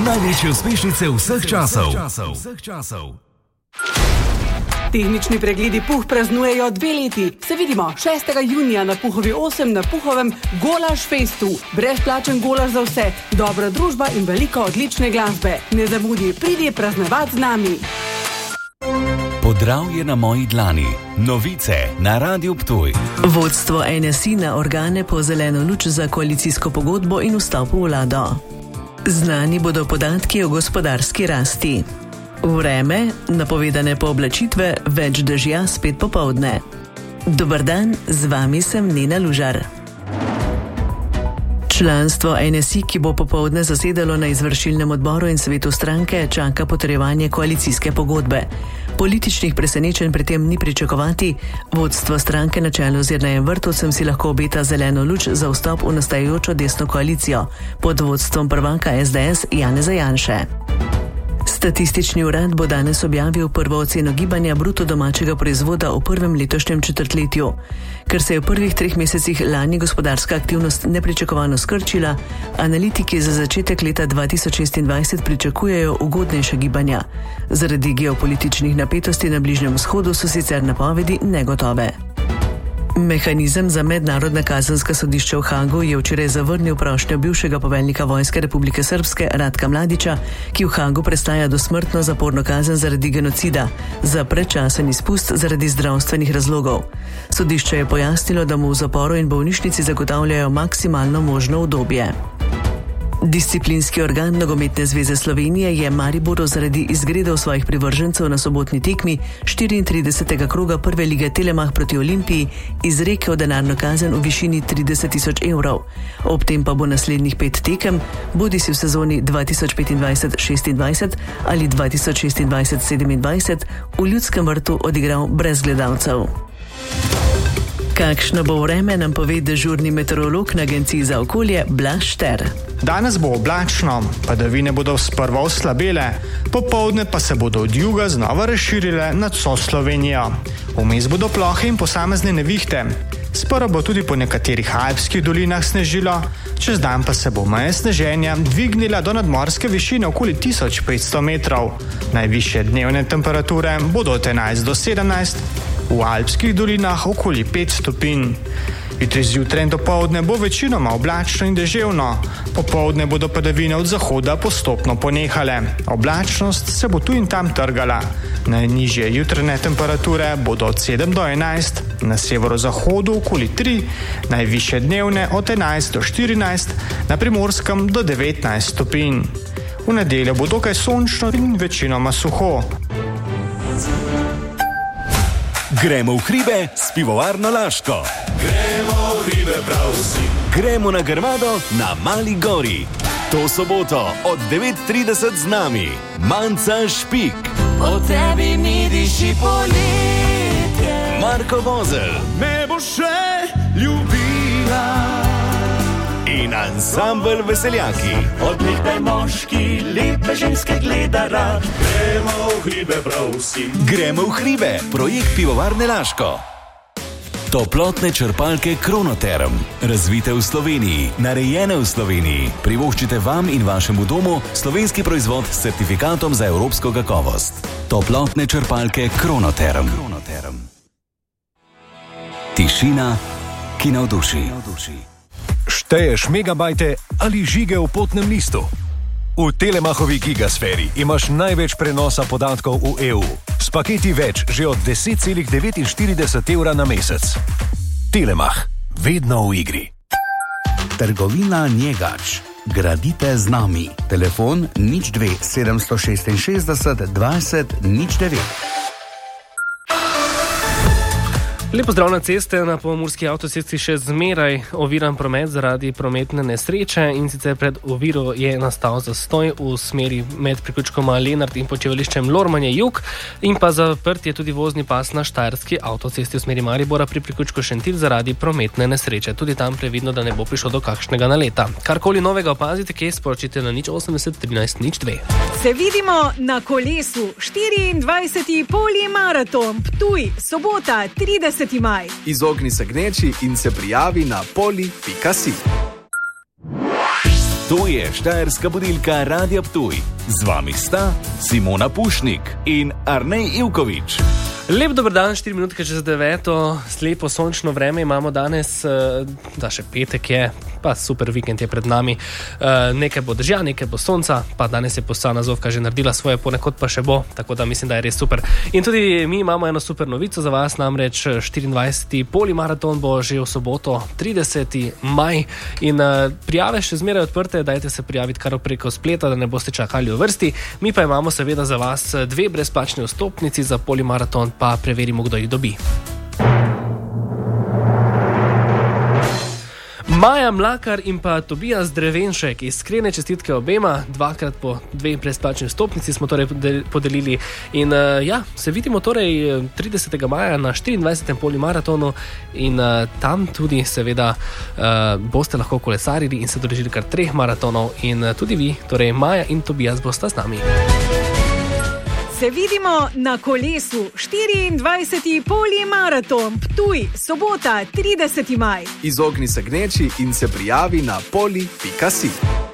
največje uspešnice vseh časov. Tehnični pregledi Puh praznujejo 2 leti. Se vidimo 6. junija na Puhovi 8 na Puhovem Golaž Festu. Brezplačen golaž za vse, dobra družba in veliko odlične glasbe. Ne zamudi, pridi praznovati z nami. Podravje na moji dlani. Novice na Radiu Ptuj. Vodstvo NSI na organe po zeleno luč za koalicijsko pogodbo in vstop v vlado. Znani bodo podatki o gospodarski rasti. Vreme, napovedane pooblačitve, več dežja spet popoldne. Dober dan, z vami sem Nena Lužar. Članstvo NSI, ki bo popoldne zasedalo na izvršilnem odboru in svetu stranke, čaka potrjevanje koalicijske pogodbe. Političnih presenečenj pri tem ni pričakovati. Vodstvo stranke na čelu z Jernejem Vrtovcem si lahko obeta zeleno luč za vstop v nastajajočo desno koalicijo pod vodstvom prvaka SDS Janeza Janše. Statistični urad bo danes objavil prvo oceno gibanja bruto domačega proizvoda v prvem letošnjem četrtletju. Ker se je v prvih 3 mesecih lani gospodarska aktivnost nepričakovano skrčila, analitiki za začetek leta 2026 pričakujejo ugodnejše gibanja. Zaradi geopolitičnih napetosti na Bližnjem vzhodu so sicer napovedi negotove. Mehanizem za mednarodna kazenska sodišča v Hagu je včeraj zavrnil prošnjo bivšega poveljnika Vojske Republike Srpske Ratka Mladića, ki v Hagu prestaja dosmrtno zaporno kazen zaradi genocida, za predčasen izpust zaradi zdravstvenih razlogov. Sodišče je pojasnilo, da mu v zaporu in bolnišnici zagotavljajo maksimalno možno udobje. Disciplinski organ Nogometne zveze Slovenije je Mariboru zaradi izgredov svojih privržencev na sobotni tekmi 34. kroga prve lige Telemach proti Olimpiji izrekel denarno kazen v višini 30.000 evrov. Ob tem pa bo naslednjih 5 tekem, bodisi v sezoni 2025-26 ali 2026-27, v Ljudskem vrtu odigral brez gledalcev. Kakšno bo vreme, nam pove dežurni meteorolog na Agenciji za okolje Blaž Šter. Danes bo oblačno, padavine bodo sprva oslabele, popoldne pa se bodo od juga znova razširile nad vso Slovenijo. Vmes bodo plohe in posamezne nevihte. Sprva bo tudi po nekaterih alpskih dolinah snežilo, čez dan pa se bo meja sneženja dvignila do nadmorske višine okoli 1500 metrov. Najvišje dnevne temperature bodo od 11 do 17, v alpskih dolinah okoli 5 stopinj. Jutri zjutraj in dopoldne bo večinoma oblačno in deževno. Popoldne bodo padavine od zahoda postopno ponehale. Oblačnost se bo tu in tam trgala. Najnižje jutranje temperature bodo od 7 do 11, na severozahodu okoli 3, najvišje dnevne od 11 do 14, na Primorskem do 19 stopinj. V nedeljo bo dokaj sončno in večinoma suho. Gremo v hribe s pivovarno Laško. Gremo v hribe prav vsi. Gremo na Grmado na Mali gori. To soboto od 9:30 z nami Manca Špik. Po tebi mi diši poletje. Marko Vozel. Me bo še ljubila. In ansambel Veseljaki. Od lepe moški, lepe ženske gleda rad. Gremo v hribe prav vsi. Gremo v hribe, projekt pivovarne Laško. Toplotne črpalke Kronoterm. Razvite v Sloveniji, narejene v Sloveniji. Privoščite vam in vašemu domu slovenski proizvod s certifikatom za evropsko kakovost. Toplotne črpalke Kronoterm. Tišina, ki navduši. Šteješ megabajte ali žige v potnem listu? V Telemachovi gigasferi imaš največ prenosa podatkov v EU. S paketi več že od 10,49 evra na mesec. Telemach, vedno v igri. Trgovina Njegač. Gradite z nami. Telefon 02 766 20 09. Lepo zdrav na ceste, na pomurski avtocesti še zmeraj oviran promet zaradi prometne nesreče in sicer pred oviro je nastal zastoj v smeri med priključkoma Lenart in počivališčem Lormanje jug in pa zaprt je tudi vozni pas na Štajerski avtocesti v smeri Maribora pri priključku Šentilj zaradi prometne nesreče. Tudi tam previdno, da ne bo prišlo do kakšnega naleta. Karkoli novega opazite, kje sporočite na 080 13 02. Se vidimo na kolesu. 24. Polimaraton Ptuj, sobota 30. maj. Izogni se gneči in se prijavi na poli.si. To je štajerska budilka Radia Ptuj. Z vami sta Simona Pušnik in Arnej Ivković. Lep dober dan, 4 minutke čez 9, slepo sončno vreme imamo danes, da še petek je, pa super vikend je pred nami. Nekaj bo dežja, nekaj bo sonca, pa danes je posana Zofka že naredila svoje, ponekod pa še bo, tako da mislim, da je res super. In tudi mi imamo eno super novico za vas, namreč 24. polimaraton bo že v soboto, 30. maj. In prijave še zmeraj odprte, dajte se prijaviti kar preko spleta, da ne boste čakali v vrsti. Mi pa imamo seveda za vas 2 brezplačne vstopnici za polimaraton, pa preverimo, kdo jih dobi. Maja Mlakar in pa Tobias Drevenšek, iskrene čestitke obema, 2x po 2 brezplačni vstopnici smo torej podelili. In se vidimo torej 30. maja na 24. polimaratonu in tam tudi seveda boste lahko kolesarili in se udeležili kar 3 maratonov in tudi vi, torej Maja in Tobias bosta z nami. Se vidimo na kolesu, 24. polimaraton, Ptuj, sobota, 30. maj. Izogni se gneči in se prijavi na poli.si.